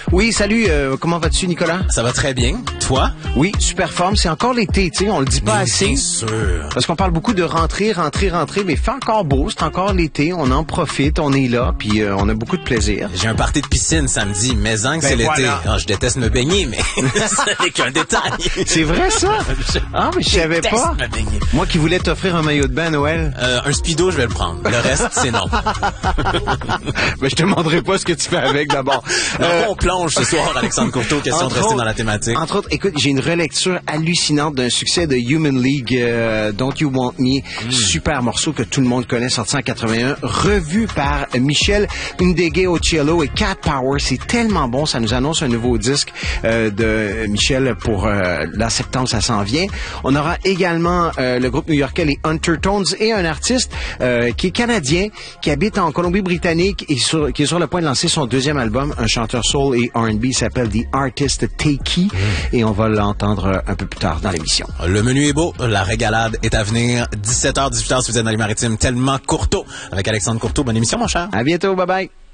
Oui, salut, comment vas-tu, Nicolas? Ça va très bien. Toi? Oui, super forme. C'est encore l'été, tu sais, on le dit pas assez. Bien sûr. Parce qu'on parle beaucoup de rentrer, mais fait encore beau, c'est encore l'été, on en profite, on est là, puis on a beaucoup de plaisir. J'ai un party de piscine samedi, mais que c'est l'été. voilà. Ah, je déteste me baigner, mais ce n'est qu'un détail. C'est vrai, ça? Ah, mais je savais pas. Me baigner. Moi qui voulais t'offrir un maillot de bain à Noël. Un speedo, je vais le prendre. Le reste, c'est non. Ben, je te demanderai pas ce que tu fais avec d'abord. On plonge ce soir, Alexandre Courteau, question de rester dans la thématique. Entre autres, écoute, j'ai une relecture hallucinante d'un succès de Human League, Don't You Want Me, super morceau que tout le monde connaît, sorti en 81, revu par Michel Ndegeocello et Cat Power. C'est tellement bon, ça nous annonce un nouveau disque de Michel pour la septembre, ça s'en vient. On aura également le groupe new-yorkais les Undertones et un artiste qui est canadien, qui habite en Colombie-Britannique et qui est sur le point de lancer son deuxième album, un chanteur soul et R&B, il s'appelle The Artist Takey, et on va l'entendre un peu plus tard dans l'émission. Le menu est beau, la régalade est à venir. 17h, 18h si vous êtes dans les maritimes, tellement Courteau avec Alexandre Courteau. Bonne émission, mon cher. À bientôt, bye bye.